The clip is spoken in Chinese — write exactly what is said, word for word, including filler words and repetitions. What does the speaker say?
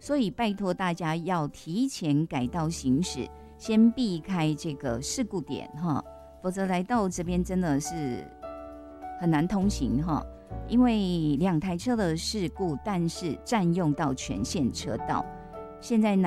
所以拜托大家要提前改道行驶，先避开这个事故点哈，否则来到这边真的是很难通行哈。因为两台车的事故，但是占用到全线车道，现在